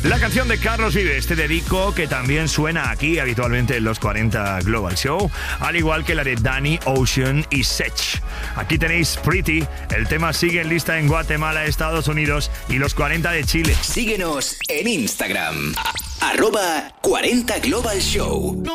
La canción de Carlos Vives, Te Dedico, que también suena aquí habitualmente en los 40 Global Show, al igual que la de Danny Ocean y Sech. Aquí tenéis Pretty, el tema sigue en lista en Guatemala, Estados Unidos y los 40 de Chile. Síguenos en Instagram, @40 Global Show.